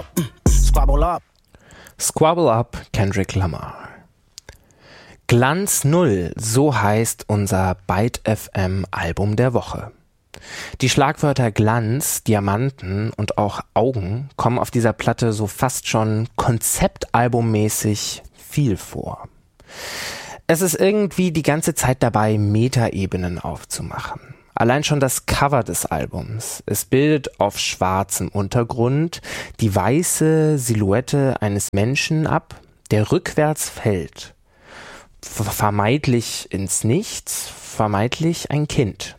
up, squabble up. Squabble Up, Kendrick Lamar. Glanz Null, so heißt unser Byte FM Album der Woche. Die Schlagwörter Glanz, Diamanten und auch Augen kommen auf dieser Platte so fast schon konzeptalbummäßig viel vor. Es ist irgendwie die ganze Zeit dabei, Metaebenen aufzumachen. Allein schon das Cover des Albums. Es bildet auf schwarzem Untergrund die weiße Silhouette eines Menschen ab, der rückwärts fällt. Vermeintlich ins Nichts, vermeintlich ein Kind.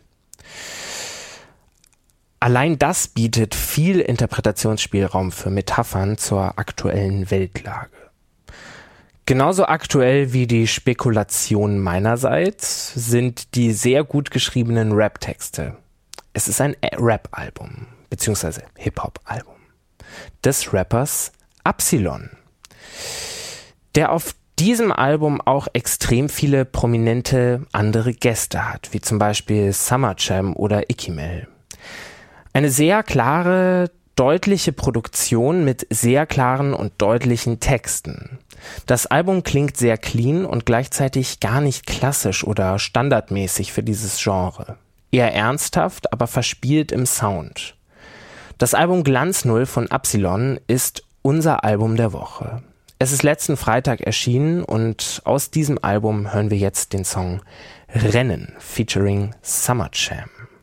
Allein das bietet viel Interpretationsspielraum für Metaphern zur aktuellen Weltlage. Genauso aktuell wie die Spekulationen meinerseits sind die sehr gut geschriebenen Rap-Texte. Es ist ein Rap-Album, beziehungsweise Hip-Hop-Album des Rappers Absilon, der auf diesem Album auch extrem viele prominente andere Gäste hat, wie zum Beispiel Summer Jam oder Ikimel. Eine sehr klare, deutliche Produktion mit sehr klaren und deutlichen Texten. Das Album klingt sehr clean und gleichzeitig gar nicht klassisch oder standardmäßig für dieses Genre. Eher ernsthaft, aber verspielt im Sound. Das Album Glanz Null von Absilon ist unser Album der Woche. Es ist letzten Freitag erschienen und aus diesem Album hören wir jetzt den Song Rennen featuring Summer Jam.